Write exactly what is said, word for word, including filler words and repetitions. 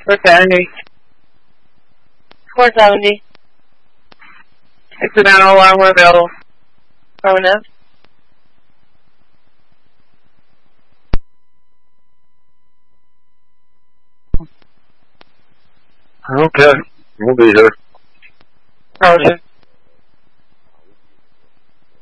four seventy. four seventy. Accidental alarm were available. Affirmative. Okay, we'll be here. Roger.